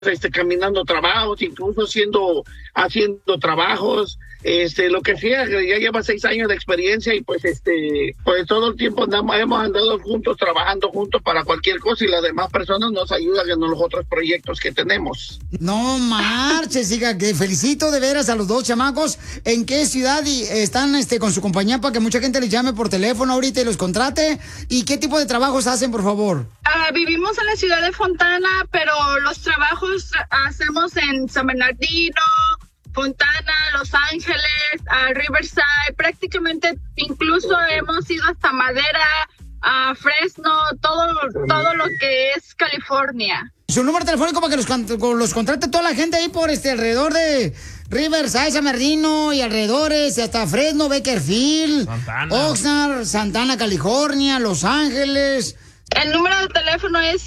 caminando trabajos, incluso haciendo trabajos. Lo que sí, ya lleva 6 años de experiencia y pues todo el tiempo hemos andado juntos, trabajando juntos para cualquier cosa, y las demás personas nos ayudan en los otros proyectos que tenemos. No marches, hija, que felicito de veras a los dos chamacos. ¿En qué ciudad están con su compañía para que mucha gente les llame por teléfono ahorita y los contrate? ¿Y qué tipo de trabajos hacen, por favor? Vivimos en la ciudad de Fontana, pero los trabajos hacemos en San Bernardino, Fontana, Los Ángeles, Riverside, prácticamente incluso hemos ido hasta Madera, Fresno, todo lo que es California. Su número telefónico para que los contrate toda la gente ahí por alrededor de Riverside, San Bernardino y alrededores, hasta Fresno, Bakersfield, Oxnard, Santana, California, Los Ángeles. El número de teléfono es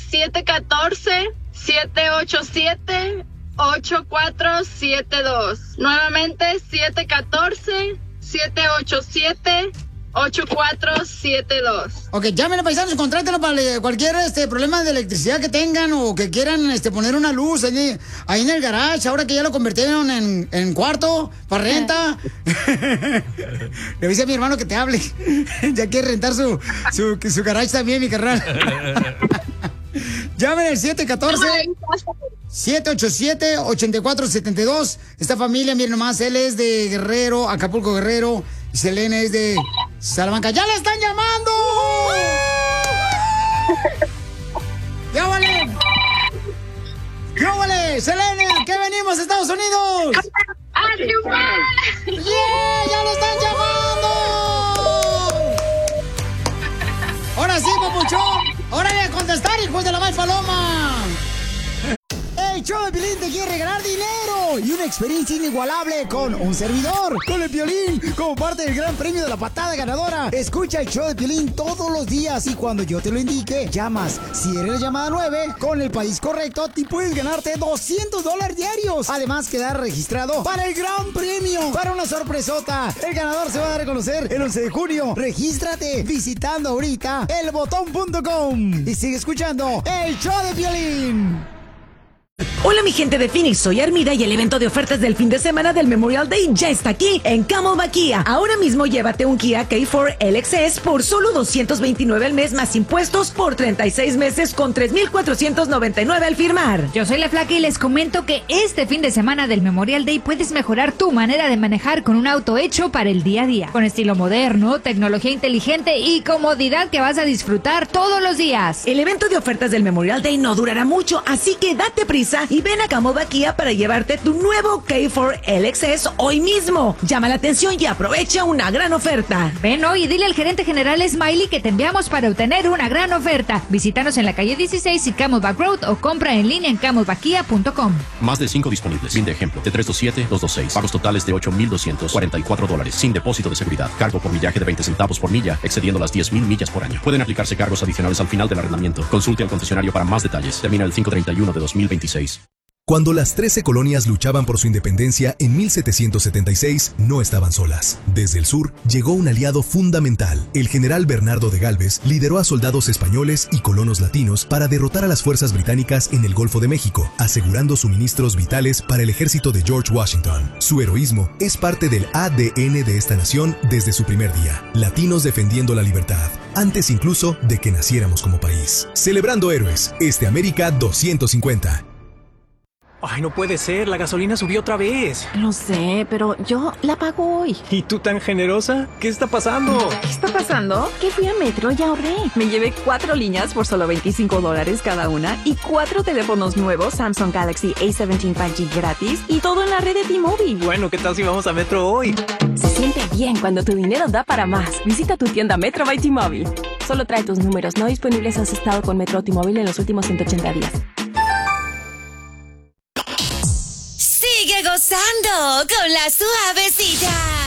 714-787-8472. Nuevamente, 714-787-8472. Ok, llámenle, paisanos, contrátenlo para cualquier problema de electricidad que tengan o que quieran poner una luz ahí en el garage, ahora que ya lo convirtieron en cuarto para renta. Le dice a mi hermano que te hable. Ya quiere rentar su garage también, mi carnal. Llamen al 714-787-8472. Esta familia, miren nomás, él es de Guerrero, Acapulco, Guerrero. Y Selena es de Salamanca. ¡Ya le están llamando! ¡Ya vale! ¡Ya vale! ¡Selena! ¿Qué venimos, Estados Unidos? ¡Yeah! ¡Ya le están llamando! ¡Ahora sí, papuchón! ¡Órale a contestar, hijos de la mal paloma! El show de Piolín te quiere regalar dinero y una experiencia inigualable con un servidor, con el Piolín, como parte del gran premio de la patada ganadora. Escucha el show de Piolín todos los días y cuando yo te lo indique, llamas. Si eres llamada 9, con el país correcto, te puedes ganarte $200 diarios. Además, quedar registrado para el gran premio, para una sorpresota. El ganador se va a dar a conocer el 11 de junio. Regístrate visitando ahorita elbotón.com y sigue escuchando el show de Piolín. Hola mi gente de Phoenix, soy Armida y el evento de ofertas del fin de semana del Memorial Day ya está aquí en Camelback Kia. Ahora mismo llévate un Kia K4 LXS por solo $229 al mes más impuestos por 36 meses con $3,499 al firmar. Yo soy la Flaca y les comento que este fin de semana del Memorial Day puedes mejorar tu manera de manejar con un auto hecho para el día a día, con estilo moderno, tecnología inteligente y comodidad que vas a disfrutar todos los días. El evento de ofertas del Memorial Day no durará mucho, así que date prisa y ven a Camelback Kia para llevarte tu nuevo K4 LXS hoy mismo. Llama la atención y aprovecha una gran oferta. Ven hoy y dile al gerente general Smiley que te enviamos para obtener una gran oferta. Visítanos en la calle 16 y Camelback Road o compra en línea en camelbackia.com. Más de 5 disponibles. Fin de ejemplo. De 327-226. Pagos totales de $8,244. Sin depósito de seguridad. Cargo por millaje de 20 centavos por milla, excediendo las 10,000 millas por año. Pueden aplicarse cargos adicionales al final del arrendamiento. Consulte al concesionario para más detalles. Termina el 5/31 de 2026. Cuando las 13 colonias luchaban por su independencia en 1776, no estaban solas. Desde el sur llegó un aliado fundamental. El general Bernardo de Gálvez lideró a soldados españoles y colonos latinos para derrotar a las fuerzas británicas en el Golfo de México, asegurando suministros vitales para el ejército de George Washington. Su heroísmo es parte del ADN de esta nación desde su primer día. Latinos defendiendo la libertad, antes incluso de que naciéramos como país. Celebrando héroes, América 250. Ay, no puede ser, la gasolina subió otra vez. Lo sé, pero yo la pago hoy. ¿Y tú tan generosa? ¿Qué está pasando? ¿Qué está pasando? Que fui a Metro y ahorré. Me llevé 4 líneas por solo $25 cada una y 4 teléfonos nuevos Samsung Galaxy A17 5G gratis y todo en la red de T-Mobile. Bueno, ¿qué tal si vamos a Metro hoy? Se siente bien cuando tu dinero da para más. Visita tu tienda Metro by T-Mobile. Solo trae tus números no disponibles si has estado con Metro o T-Mobile en los últimos 180 días. Sigue gozando con la suavecita.